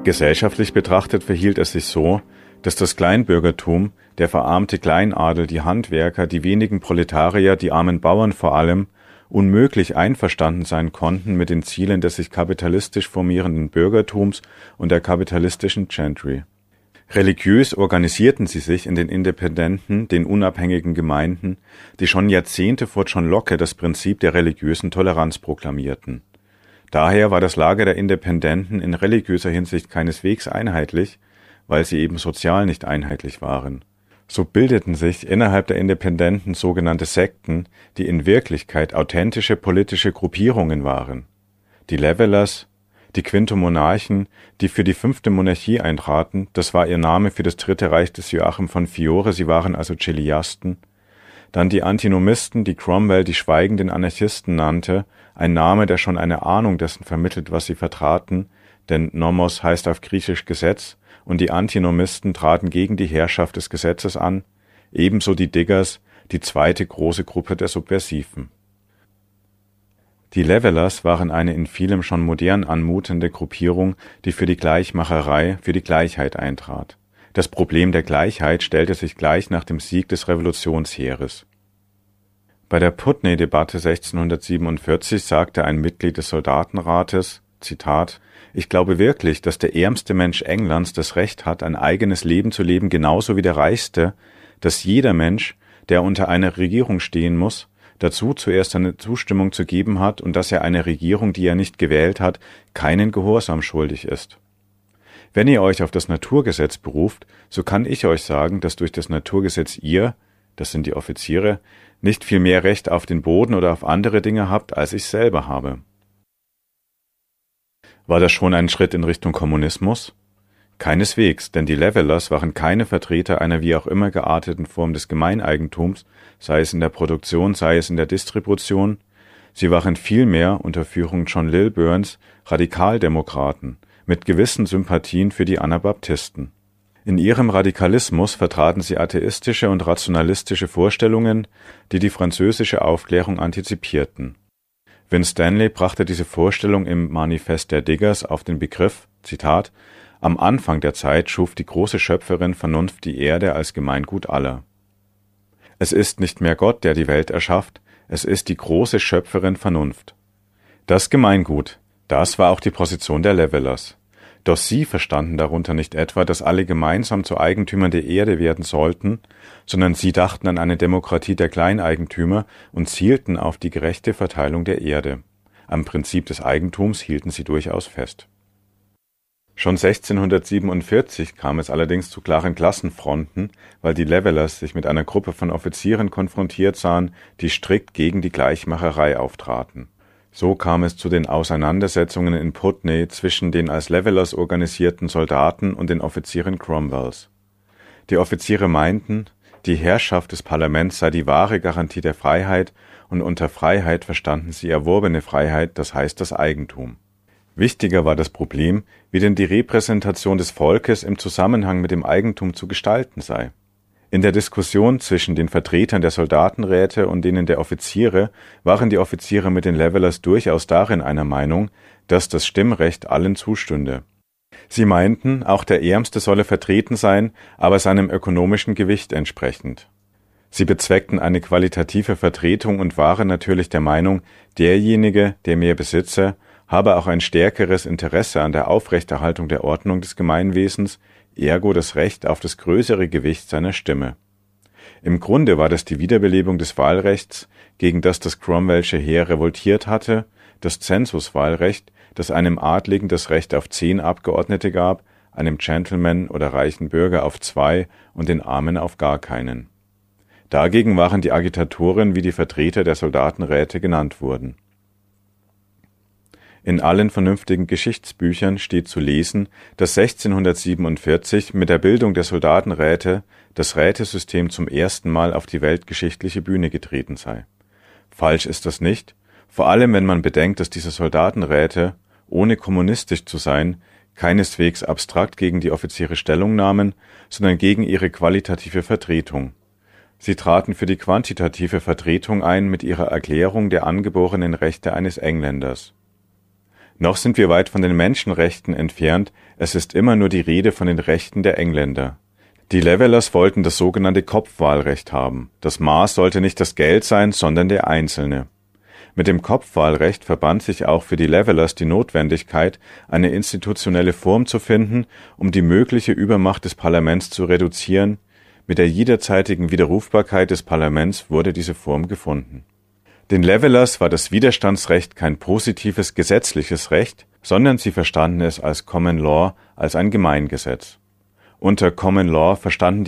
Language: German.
Gesellschaftlich betrachtet verhielt es sich so, dass das Kleinbürgertum, der verarmte Kleinadel, die Handwerker, die wenigen Proletarier, die armen Bauern vor allem, unmöglich einverstanden sein konnten mit den Zielen des sich kapitalistisch formierenden Bürgertums und der kapitalistischen Gentry. Religiös organisierten sie sich in den Independenten, den unabhängigen Gemeinden, die schon Jahrzehnte vor John Locke das Prinzip der religiösen Toleranz proklamierten. Daher war das Lager der Independenten in religiöser Hinsicht keineswegs einheitlich, weil sie eben sozial nicht einheitlich waren. So bildeten sich innerhalb der Independenten sogenannte Sekten, die in Wirklichkeit authentische politische Gruppierungen waren. Die Levelers, die Quintomonarchen, die für die 5. Monarchie eintraten, das war ihr Name für das Dritte Reich des Joachim von Fiore, sie waren also Chiliasten. Dann die Antinomisten, die Cromwell die schweigenden Anarchisten nannte, ein Name, der schon eine Ahnung dessen vermittelt, was sie vertraten, denn Nomos heißt auf Griechisch Gesetz, und die Antinomisten traten gegen die Herrschaft des Gesetzes an, ebenso die Diggers, die zweite große Gruppe der Subversiven. Die Levelers waren eine in vielem schon modern anmutende Gruppierung, die für die Gleichmacherei, für die Gleichheit eintrat. Das Problem der Gleichheit stellte sich gleich nach dem Sieg des Revolutionsheeres. Bei der Putney-Debatte 1647 sagte ein Mitglied des Soldatenrates, Zitat, »Ich glaube wirklich, dass der ärmste Mensch Englands das Recht hat, ein eigenes Leben zu leben, genauso wie der reichste, dass jeder Mensch, der unter einer Regierung stehen muss, dazu zuerst seine Zustimmung zu geben hat und dass er einer Regierung, die er nicht gewählt hat, keinen Gehorsam schuldig ist. Wenn ihr euch auf das Naturgesetz beruft, so kann ich euch sagen, dass durch das Naturgesetz ihr, das sind die Offiziere, nicht viel mehr Recht auf den Boden oder auf andere Dinge habt, als ich selber habe.« War das schon ein Schritt in Richtung Kommunismus? Keineswegs, denn die Levelers waren keine Vertreter einer wie auch immer gearteten Form des Gemeineigentums, sei es in der Produktion, sei es in der Distribution. Sie waren vielmehr, unter Führung John Lilburns, Radikaldemokraten, mit gewissen Sympathien für die Anabaptisten. In ihrem Radikalismus vertraten sie atheistische und rationalistische Vorstellungen, die die französische Aufklärung antizipierten. Winstanley brachte diese Vorstellung im Manifest der Diggers auf den Begriff, Zitat, »Am Anfang der Zeit schuf die große Schöpferin Vernunft die Erde als Gemeingut aller. Es ist nicht mehr Gott, der die Welt erschafft, es ist die große Schöpferin Vernunft. Das Gemeingut, das war auch die Position der Levelers. Doch sie verstanden darunter nicht etwa, dass alle gemeinsam zu Eigentümern der Erde werden sollten, sondern sie dachten an eine Demokratie der Kleineigentümer und zielten auf die gerechte Verteilung der Erde. Am Prinzip des Eigentums hielten sie durchaus fest. Schon 1647 kam es allerdings zu klaren Klassenfronten, weil die Levelers sich mit einer Gruppe von Offizieren konfrontiert sahen, die strikt gegen die Gleichmacherei auftraten. So kam es zu den Auseinandersetzungen in Putney zwischen den als Levelers organisierten Soldaten und den Offizieren Cromwells. Die Offiziere meinten, die Herrschaft des Parlaments sei die wahre Garantie der Freiheit und unter Freiheit verstanden sie erworbene Freiheit, das heißt das Eigentum. Wichtiger war das Problem, wie denn die Repräsentation des Volkes im Zusammenhang mit dem Eigentum zu gestalten sei. In der Diskussion zwischen den Vertretern der Soldatenräte und denen der Offiziere waren die Offiziere mit den Levelers durchaus darin einer Meinung, dass das Stimmrecht allen zustünde. Sie meinten, auch der Ärmste solle vertreten sein, aber seinem ökonomischen Gewicht entsprechend. Sie bezweckten eine qualitative Vertretung und waren natürlich der Meinung, derjenige, der mehr besitze, habe auch ein stärkeres Interesse an der Aufrechterhaltung der Ordnung des Gemeinwesens, ergo das Recht auf das größere Gewicht seiner Stimme. Im Grunde war das die Wiederbelebung des Wahlrechts, gegen das Cromwellsche Heer revoltiert hatte, das Zensuswahlrecht, das einem Adligen das Recht auf 10 Abgeordnete gab, einem Gentleman oder reichen Bürger auf 2 und den Armen auf gar keinen. Dagegen waren die Agitatoren wie die Vertreter der Soldatenräte genannt wurden. In allen vernünftigen Geschichtsbüchern steht zu lesen, dass 1647 mit der Bildung der Soldatenräte das Rätesystem zum ersten Mal auf die weltgeschichtliche Bühne getreten sei. Falsch ist das nicht, vor allem wenn man bedenkt, dass diese Soldatenräte, ohne kommunistisch zu sein, keineswegs abstrakt gegen die Offiziere Stellung nahmen, sondern gegen ihre qualitative Vertretung. Sie traten für die quantitative Vertretung ein mit ihrer Erklärung der angeborenen Rechte eines Engländers. Noch sind wir weit von den Menschenrechten entfernt, es ist immer nur die Rede von den Rechten der Engländer. Die Levelers wollten das sogenannte Kopfwahlrecht haben. Das Maß sollte nicht das Geld sein, sondern der Einzelne. Mit dem Kopfwahlrecht verband sich auch für die Levelers die Notwendigkeit, eine institutionelle Form zu finden, um die mögliche Übermacht des Parlaments zu reduzieren. Mit der jederzeitigen Widerrufbarkeit des Parlaments wurde diese Form gefunden. Den Levelers war das Widerstandsrecht kein positives gesetzliches Recht, sondern sie verstanden es als Common Law, als ein Gemeingesetz. Unter Common Law verstanden